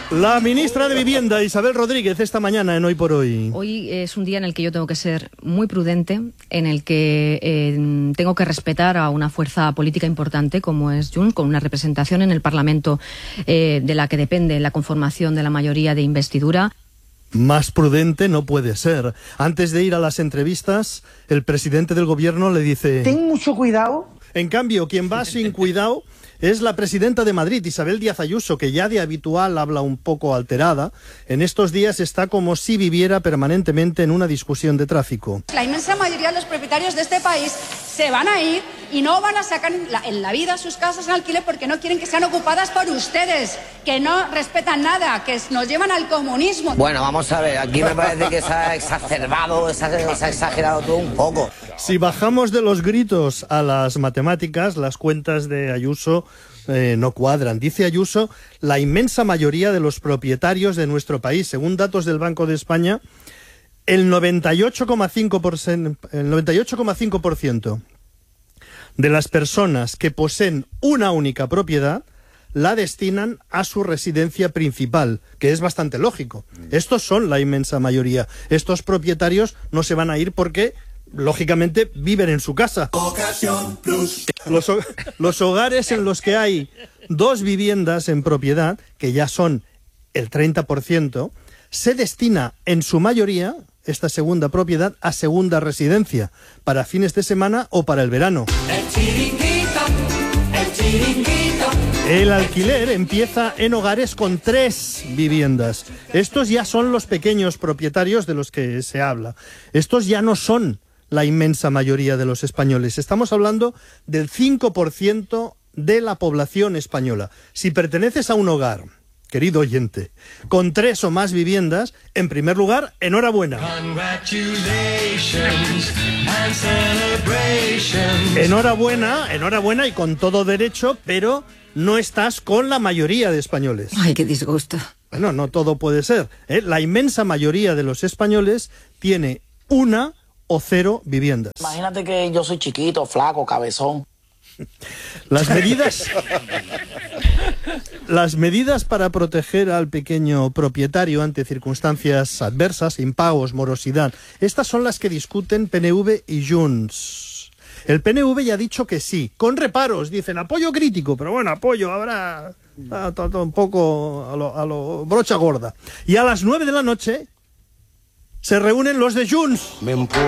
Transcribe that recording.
La ministra de Vivienda, Isabel Rodríguez, esta mañana en Hoy por Hoy. Hoy es un día en el que yo tengo que ser muy prudente, en el que tengo que respetar a una fuerza política importante como es Junts, con una representación en el Parlamento de la que depende la conformación de la mayoría de investidura. Más prudente no puede ser. Antes de ir a las entrevistas, el presidente del gobierno le dice: ten mucho cuidado. En cambio, quien va sin cuidado es la presidenta de Madrid, Isabel Díaz Ayuso, que ya de habitual habla un poco alterada. En estos días está como si viviera permanentemente en una discusión de tráfico. La inmensa mayoría de los propietarios de este país se van a ir y no van a sacar en la vida sus casas en alquiler porque no quieren que sean ocupadas por ustedes, que no respetan nada, que nos llevan al comunismo. Bueno, vamos a ver, aquí me parece que se ha exacerbado, se ha exagerado todo un poco. Si bajamos de los gritos a las matemáticas, las cuentas de Ayuso no cuadran. Dice Ayuso, la inmensa mayoría de los propietarios de nuestro país, según datos del Banco de España, el 98,5% de las personas que poseen una única propiedad la destinan a su residencia principal, que es bastante lógico. Estos son la inmensa mayoría. Estos propietarios no se van a ir porque, lógicamente, viven en su casa. Ocasión Plus. Los hogares en los que hay dos viviendas en propiedad, que ya son el 30%, se destina en su mayoría esta segunda propiedad a segunda residencia, para fines de semana o para el verano. El alquiler empieza en hogares con 3 viviendas. Estos ya son los pequeños propietarios de los que se habla. Estos ya no son la inmensa mayoría de los españoles. Estamos hablando del 5% de la población española. Si perteneces a un hogar, querido oyente, con 3 o más viviendas, en primer lugar, enhorabuena. Enhorabuena y con todo derecho, pero no estás con la mayoría de españoles. Ay, qué disgusto. Bueno, no todo puede ser, ¿eh? La inmensa mayoría de los españoles tiene 1 o 0 viviendas. Imagínate que yo soy chiquito, flaco, cabezón. Las medidas para proteger al pequeño propietario ante circunstancias adversas, impagos, morosidad, estas son las que discuten PNV y Junts. El PNV ya ha dicho que sí, con reparos, dicen apoyo crítico, pero bueno, apoyo habrá un poco a lo brocha gorda. Y a las 9 de la noche se reúnen los de Junts.